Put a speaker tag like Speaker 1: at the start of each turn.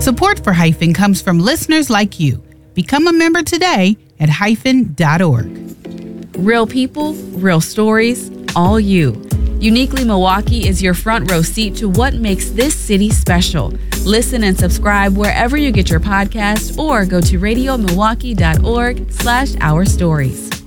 Speaker 1: Support for Hyphen comes from listeners like you. Become a member today at hyphen.org.
Speaker 2: Real people, real stories, all you. Uniquely Milwaukee is your front row seat to what makes this city special. Listen and subscribe wherever you get your podcast or go to radiomilwaukee.org/ourstories.